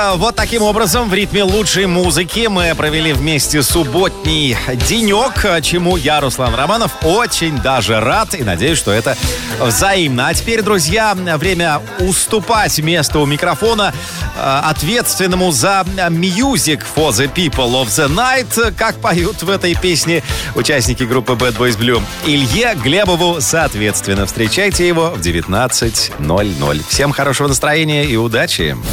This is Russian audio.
вот таким образом в ритме лучшей музыки мы провели вместе субботний денек, чему я, Руслан Романов, очень даже рад и надеюсь, что это взаимно. А теперь, друзья, время уступать место у микрофона ответственному за Music for the People of the Night, как поют в этой песне участники группы Bad Boys Blue, Илье Глебову, соответственно. Встречайте его в 19:00. Всем хорошего настроения и удачи!